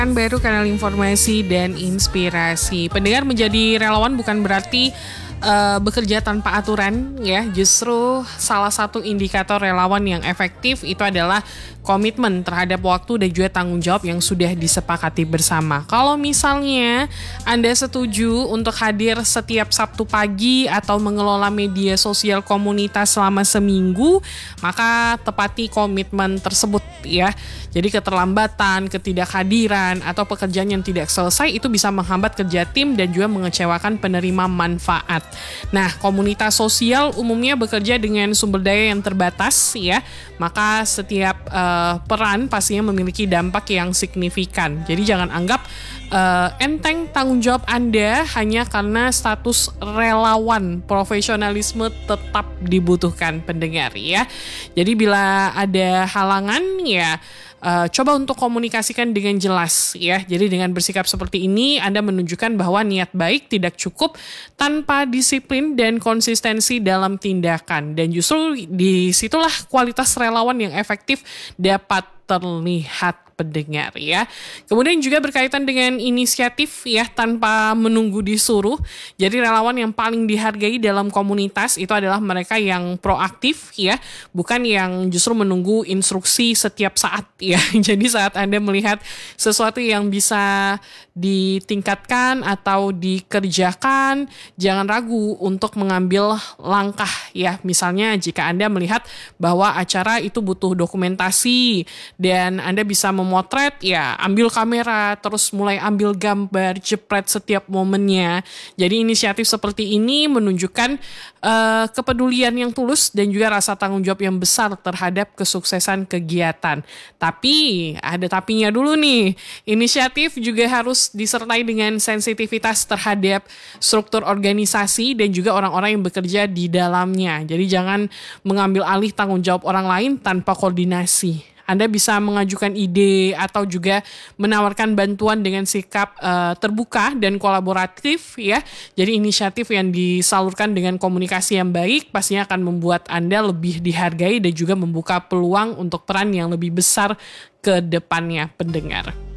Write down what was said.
Baru kanal informasi dan inspirasi. Pendengar, menjadi relawan bukan berarti bekerja tanpa aturan ya. Justru salah satu indikator relawan yang efektif itu adalah komitmen terhadap waktu dan juga tanggung jawab yang sudah disepakati bersama. Kalau misalnya Anda setuju untuk hadir setiap Sabtu pagi atau mengelola media sosial komunitas selama seminggu, maka tepati komitmen tersebut ya. Jadi keterlambatan, ketidakhadiran, atau pekerjaan yang tidak selesai itu bisa menghambat kerja tim dan juga mengecewakan penerima manfaat. Nah, komunitas sosial umumnya bekerja dengan sumber daya yang terbatas ya, maka setiap peran pastinya memiliki dampak yang signifikan. Jadi jangan anggap enteng tanggung jawab Anda hanya karena status relawan. Profesionalisme tetap dibutuhkan, pendengar ya. Jadi bila ada halangan ya, coba untuk komunikasikan dengan jelas ya. Jadi dengan bersikap seperti ini Anda menunjukkan bahwa niat baik tidak cukup tanpa disiplin dan konsistensi dalam tindakan. Dan justru disitulah kualitas relawan yang efektif dapat terlihat, pendengar ya. Kemudian juga berkaitan dengan inisiatif ya, tanpa menunggu disuruh. Jadi relawan yang paling dihargai dalam komunitas itu adalah mereka yang proaktif ya, bukan yang justru menunggu instruksi setiap saat ya. Jadi saat Anda melihat sesuatu yang bisa ditingkatkan atau dikerjakan, jangan ragu untuk mengambil langkah ya. Misalnya jika Anda melihat bahwa acara itu butuh dokumentasi dan Anda bisa memotret, ya ambil kamera, terus mulai ambil gambar, jepret setiap momennya. Jadi inisiatif seperti ini menunjukkan kepedulian yang tulus dan juga rasa tanggung jawab yang besar terhadap kesuksesan kegiatan. Tapi ada tapinya dulu nih, inisiatif juga harus disertai dengan sensitivitas terhadap struktur organisasi dan juga orang-orang yang bekerja di dalamnya. Jadi jangan mengambil alih tanggung jawab orang lain tanpa koordinasi. Anda bisa mengajukan ide atau juga menawarkan bantuan dengan sikap terbuka dan kolaboratif ya. Jadi inisiatif yang disalurkan dengan komunikasi yang baik pastinya akan membuat Anda lebih dihargai dan juga membuka peluang untuk peran yang lebih besar ke depannya, pendengar.